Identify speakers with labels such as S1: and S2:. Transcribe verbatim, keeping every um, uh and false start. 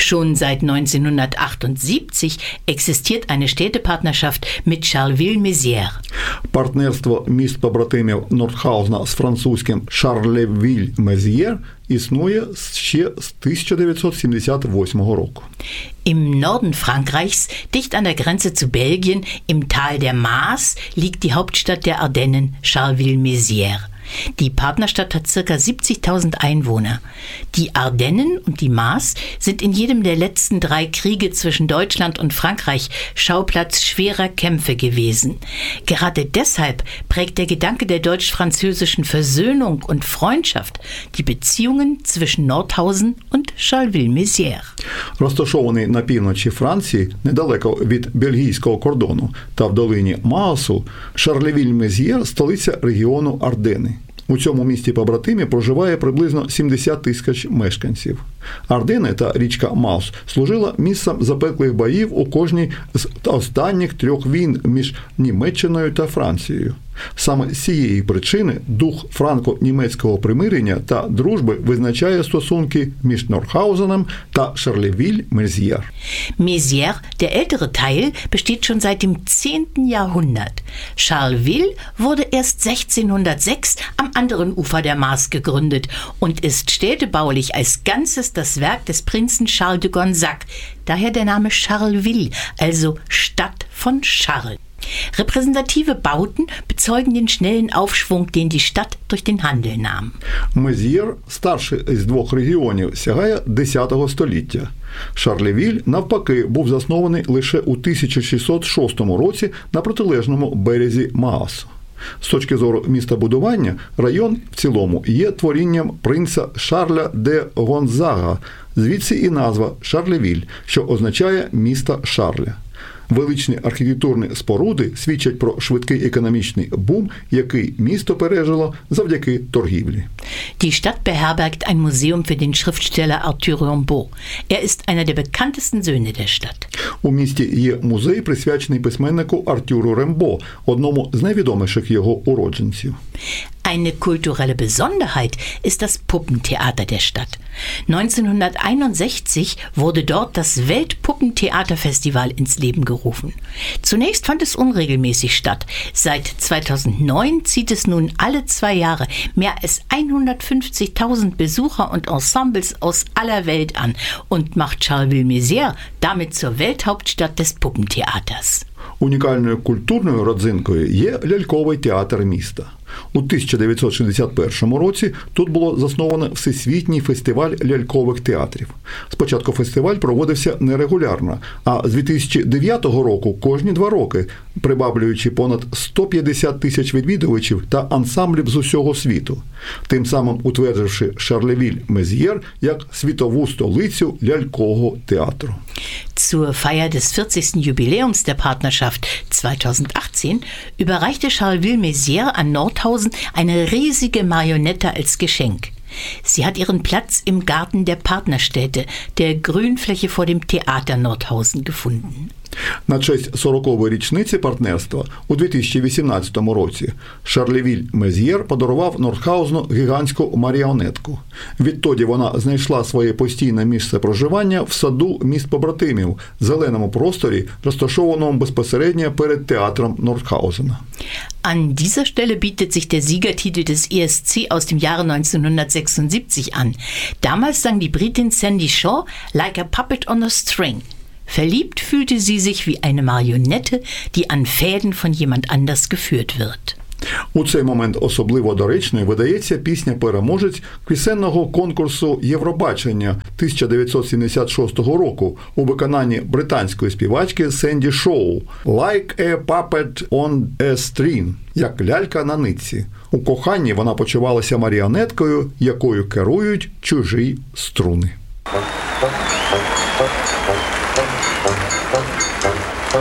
S1: Schon seit neunzehnhundertachtundsiebzig existiert eine Städtepartnerschaft mit Charleville-Mézières.
S2: Партнерство міст побратимів Нордхаузена з французьким Шарлевіль-Мезьєр існує ще з тисяча дев'ятсот сімдесят восьмого року.
S1: Im Norden Frankreichs, dicht an der Grenze zu Belgien, im Tal der Maas, liegt die Hauptstadt der Ardennen, Charleville-Mézières. Die Partnerstadt hat ca. siebzigtausend Einwohner. Die Ardennen und die Maas sind in jedem der letzten drei Kriege zwischen Deutschland und Frankreich Schauplatz schwerer Kämpfe gewesen. Gerade deshalb prägt der Gedanke der deutsch-französischen Versöhnung und Freundschaft die Beziehungen zwischen Nordhausen und Charleville-Mézières.
S2: Розташований на півночі Франції, недалеко від бельгійського кордону та в долині Маасу, Шарлевіль-Mézières – столиця регіону Ардени. У цьому місті побратимі проживає приблизно сімдесят тисяч мешканців. Ардени та річка Маус служила місцем запеклих боїв у кожній з останніх трьох війн між Німеччиною та Францією. Саме з цієї причини дух франко-німецького примирення та дружби визначає стосунки між Нордхаузеном та Charleville-Mézières.
S1: Mézières, der ältere Teil, besteht schon seit dem zehnten Jahrhundert. Charleville wurde erst sechzehnhundertsechs am anderen Ufer der Maas gegründet und ist städtebaulich als Ganzes das Werk des Prinzen Charles de Gonzague, daher der Name Charleville, also Stadt von Charles. Repräsentative Bauten bezeugen den schnellen Aufschwung, den die Stadt durch den Handel nahm.
S2: Mézières, старший із двох регіонів, сягає десятого століття. Шарлевіль, навпаки, був заснований лише у тисяча шістсот шостому році на протилежному березі Маасу. З точки зору містобудування, район в цілому є творінням принца Шарля де Гонзага, звідси і назва Шарлевіль, що означає «місто Шарля». Величні архітектурні споруди свідчать про швидкий економічний бум, який місто пережило завдяки торгівлі.
S1: Die Stadt beherbergt ein Museum für den Schriftsteller Arthur Rimbaud. Er ist einer der bekanntesten Söhne der Stadt.
S2: У місті є музей, присвячений письменнику Артюру Рембо, одному з найвідоміших його уродженців.
S1: Eine kulturelle Besonderheit ist das Puppentheater der Stadt. neunzehnhunderteinundsechzig wurde dort das Weltpuppentheaterfestival ins Leben gerufen. Zunächst fand es unregelmäßig statt. Seit zweitausendneun zieht es nun alle zwei Jahre mehr als hundertfünfzigtausend Besucher und Ensembles aus aller Welt an und macht Charleville-Mézières damit zur Welthauptstadt des Puppentheaters.
S2: Унікальною культурною родзинкою є ляльковий театр міста. У тисяча дев'ятсот шістдесят першому році тут було засновано Всесвітній фестиваль лялькових театрів. Спочатку фестиваль проводився нерегулярно, а з дві тисячі дев'ятого року кожні два роки, прибавлюючи понад сто п'ятдесят тисяч відвідувачів та ансамблів з усього світу, тим самим утвердивши Charleville-Mézières як світову столицю лялькового театру.
S1: Zur Feier des vierzigsten Jubiläums der Partnerschaft zweitausendachtzehn überreichte Charleville-Mézières an Nordhausen eine riesige Marionette als Geschenk. Sie hat ihren Platz im Garten der Partnerstädte, der Grünfläche vor dem Theater Nordhausen, gefunden.
S2: На честь сорокової річниці партнерства у дві тисячі вісімнадцятому році Charleville-Mézières подарував Нордхаузену гігантську маріонетку. Відтоді вона знайшла своє постійне місце проживання в саду міст побратимів, зеленому просторі, розташованому безпосередньо перед театром Нордхаузена.
S1: An dieser Stelle bietet sich der Siegertitel des E S C aus dem Jahre neunzehnhundertsechsundsiebzig an. Damals sang die Britin Sandy Shaw "Like a Puppet on a String". Verliebt fühlte sie sich wie eine Marionette, die an Fäden von jemand anders geführt wird.
S2: У цей момент особливо доречною видається пісня-переможець пісенного конкурсу Євробачення тисяча дев'ятсот сімдесят шостого року у виконанні британської співачки Сенді Шоу «Like a puppet on a string», як лялька на нитці. У коханні вона почувалася маріонеткою, якою керують чужі струни. Thank you.